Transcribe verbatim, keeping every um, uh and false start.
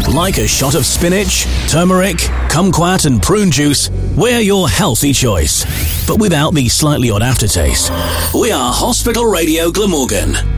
Like a shot of spinach, turmeric, kumquat and prune juice, we're your healthy choice. But without the slightly odd aftertaste. We are Hospital Radio Glamorgan.